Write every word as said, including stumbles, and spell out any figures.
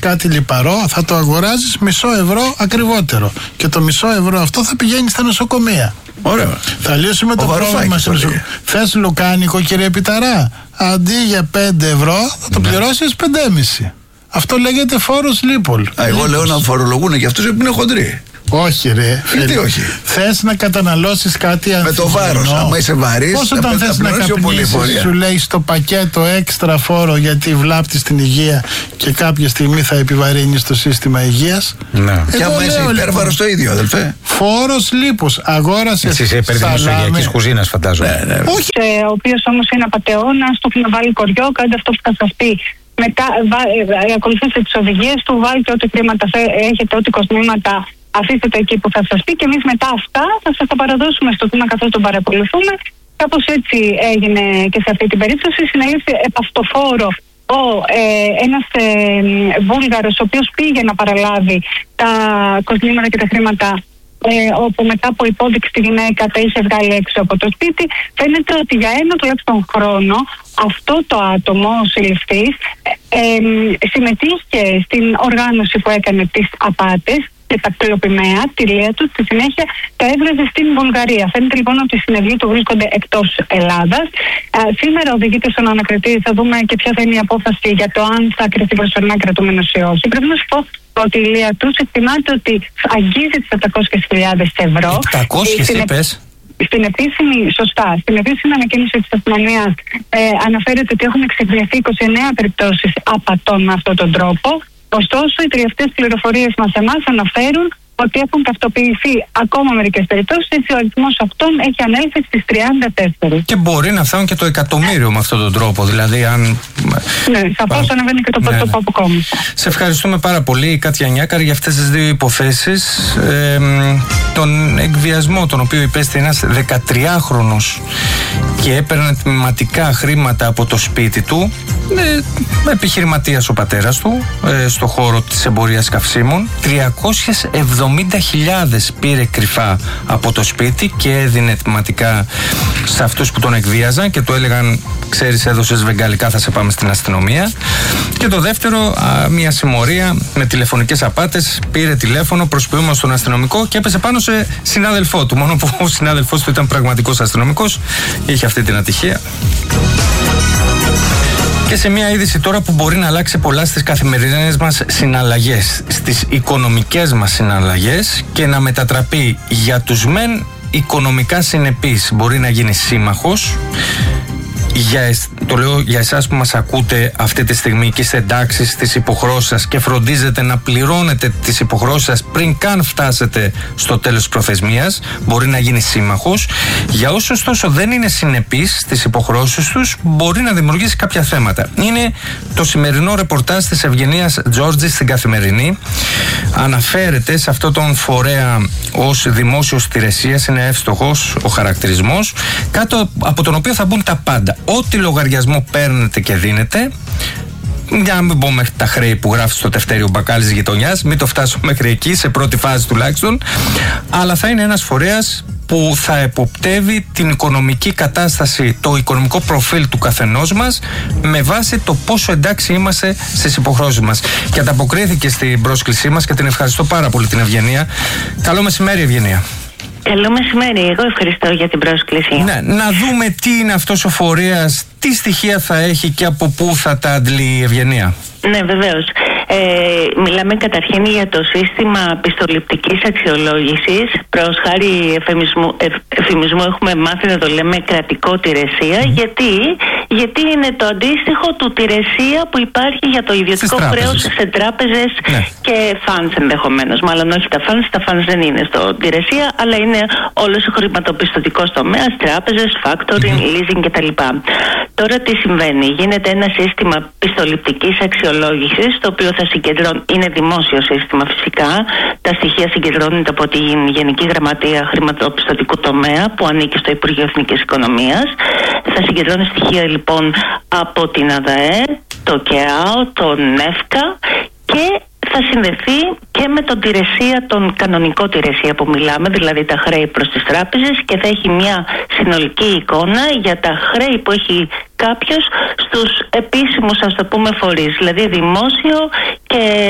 κάτι λιπαρό, θα το αγοράζεις μισό ευρώ ακριβότερο. Και το μισό ευρώ αυτό θα πηγαίνει στα νοσοκομεία. Ωραία. Θα λύσουμε το πρόβλημα στο νοσοκομείο. Θες λουκάνικο, κύριε Πιταρά? Αντί για πέντε ευρώ θα το ναι. πληρώσεις πέντε κόμμα πέντε. Αυτό λέγεται φόρος λίπολ. Α, εγώ λέω να φορολογούν και αυτούς που είναι χοντροί. Όχι ρε. Γιατί όχι? Θες να καταναλώσεις κάτι αμφιβολό. Με το βάρος, άμα είσαι βαρύς, πώς όταν θες να καπνίσεις, σου λέει στο πακέτο έξτρα φόρο γιατί βλάπτεις την υγεία και κάποια στιγμή θα επιβαρύνεις το σύστημα υγείας. Ναι. Και άμα είσαι υπέρβαρος το ίδιο, αδελφέ. Φόρος λίπος. Αγόρασες εσύ είσαι υπέρ της μεσογειακής κουζίνας, φαντάζομαι. Ναι, ναι. Όχι. Ε, ο οποίος όμως είναι απατεώνας, του έχει βάλει κοριό, κάντε αυτό που θα σας πει. Μετά ε, ακολουθήστε τις οδηγίες του, βάλτε ό,τι χρήματα έχετε, ό,τι κοσμήματα. Αφήστε το εκεί που θα σας πει και εμείς μετά αυτά θα σας τα παραδώσουμε στο τμήμα καθώς τον παρακολουθούμε. Κάπως έτσι έγινε και σε αυτή την περίπτωση. Συνελήφθη επαυτοφόρο ο, ε, ένας ε, Βούλγαρος ο οποίος πήγε να παραλάβει τα κοσμήματα και τα χρήματα ε, όπου μετά από υπόδειξη τη γυναίκα τα είχε βγάλει έξω από το σπίτι. Φαίνεται ότι για ένα τουλάχιστον χρόνο αυτό το άτομο, ο συλληφθής, ε, ε, συμμετείχε στην οργάνωση που έκανε τις απάτες και τα κτηλοποιημαία, τη λία του, στη συνέχεια τα έβγαζε στην Βουλγαρία. Φαίνεται λοιπόν ότι οι συνεργοί του βρίσκονται εκτός Ελλάδας. Α, σήμερα οδηγείται στον ανακριτή, θα δούμε και ποια θα είναι η απόφαση για το αν θα κριθεί προσωρινά κρατούμενος ή όχι. Πρέπει να σου πω ότι η λία του εκτιμάται ότι αγγίζει τις επτακόσιες χιλιάδες ευρώ. επτακόσιες είπες? Στην επίσημη, σωστά, στην επίσημη ανακοίνωση της αστυνομίας ε, αναφέρεται ότι έχουν εξευρεθεί είκοσι εννέα περιπτώσεις απατών με αυτόν τον τρόπο. Ωστόσο, οι τελευταίες πληροφορίες μας εμάς αναφέρουν ότι έχουν ταυτοποιηθεί ακόμα μερικές περιπτώσεις, έτσι ο αριθμός αυτών έχει ανέλθει στις τριάντα τέσσερα. Και μπορεί να φτάνουν και το εκατομμύριο με αυτόν τον τρόπο. Δηλαδή, αν. Ναι, σαφώς ανεβαίνει και το ποσό που αποκόμισε. Σε ευχαριστούμε πάρα πολύ, Κάτια Νιάκαρη, για αυτές τις δύο υποθέσεις. Ε, τον εκβιασμό, τον οποίο υπέστη ένας δεκατριάχρονος και έπαιρνε τμηματικά χρήματα από το σπίτι του. Ε, επιχειρηματίας ο πατέρας του, ε, στο χώρο της εμπορίας καυσίμων. τριακόσιες εβδομήντα χιλιάδες πήρε κρυφά από το σπίτι και έδινε τμηματικά σε αυτούς που τον εκβίαζαν και του έλεγαν, ξέρεις, έδωσες βεγγαλικά, θα σε πάμε στην αστυνομία. Και το δεύτερο, α, μια συμμορία με τηλεφωνικές απάτες, πήρε τηλέφωνο προσποιούμενο στον αστυνομικό και έπεσε πάνω σε συνάδελφό του. Μόνο που ο συνάδελφός του ήταν πραγματικός αστυνομικός, είχε αυτή την ατυχία. Και σε μια είδηση τώρα που μπορεί να αλλάξει πολλά στις καθημερινές μας συναλλαγές, στις οικονομικές μας συναλλαγές και να μετατραπεί για τους μεν οικονομικά συνεπής. Μπορεί να γίνει σύμμαχος. Για, το λέω για εσάς που μας ακούτε αυτή τη στιγμή και είστε εντάξει στις υποχρεώσεις σας και φροντίζετε να πληρώνετε τις υποχρεώσεις σας πριν καν φτάσετε στο τέλος της προθεσμίας, μπορεί να γίνει σύμμαχος. Για όσους ωστόσο δεν είναι συνεπείς στις υποχρεώσεις τους, μπορεί να δημιουργήσει κάποια θέματα. Είναι το σημερινό ρεπορτάζ της Ευγενίας Τζόρτζη στην Καθημερινή. Αναφέρεται σε αυτόν τον φορέα ως δημόσιος υπηρεσίας, είναι εύστοχος ο χαρακτηρισμός, κάτω από τον οποίο θα μπουν τα πάντα. Ό,τι λογαριασμό παίρνετε και δίνετε, για να μην πω μέχρι τα χρέη που γράφει στο τευτέριο μπακάλι της γειτονιάς, μην το φτάσω μέχρι εκεί, σε πρώτη φάση τουλάχιστον, αλλά θα είναι ένας φορέας που θα εποπτεύει την οικονομική κατάσταση, το οικονομικό προφίλ του καθενός μας με βάση το πόσο εντάξει είμαστε στις υποχρεώσεις μας. Και ανταποκρίθηκε στην πρόσκλησή μας και την ευχαριστώ πάρα πολύ την Ευγενία. Καλό μεσημέρι, Ευγενία. Καλό μεσημέρι, εγώ ευχαριστώ για την πρόσκληση. Ναι, να δούμε τι είναι αυτός ο φορέας, τι στοιχεία θα έχει και από πού θα τα αντλεί η Ευγενία. Ναι, βεβαίως. Ε, μιλάμε καταρχήν για το σύστημα πιστοληπτικής αξιολόγησης. Προς χάρη εφημισμού, εφ, εφημισμού έχουμε μάθει να το λέμε κρατικό τηρεσία. Mm. Γιατί, γιατί είναι το αντίστοιχο του τηρεσία που υπάρχει για το ιδιωτικό χρέος σε τράπεζες, ναι, και funds ενδεχομένως. Μάλλον όχι τα funds, τα funds δεν είναι στο τηρεσία, αλλά είναι όλος ο χρηματοπιστωτικός τομέας, τράπεζες, factoring, mm. leasing κτλ. Τώρα τι συμβαίνει? Γίνεται ένα σύστημα πιστοληπτικής αξιολόγησης, το οποίο θα συγκεντρώνει, είναι δημόσιο σύστημα φυσικά. Τα στοιχεία συγκεντρώνονται από τη Γενική Γραμματεία Χρηματοπιστωτικού Τομέα που ανήκει στο Υπουργείο Εθνικής Οικονομίας. Θα συγκεντρώνει στοιχεία λοιπόν από την ΑΔΑΕ, το ΚΕΑΟ, το ΝΕΦΚΑ και θα συνδεθεί και με τον τηρεσία, τον κανονικό τηρεσία που μιλάμε, δηλαδή τα χρέη προς τις τράπεζες, και θα έχει μια συνολική εικόνα για τα χρέη που έχει κάποιος στους επίσημους, ας το πούμε, φορείς, δηλαδή δημόσιο και